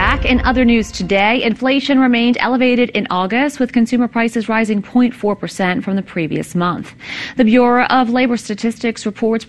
back. In other news today, inflation remained elevated in August, with consumer prices rising 0.4% from the previous month. The Bureau of Labor Statistics reports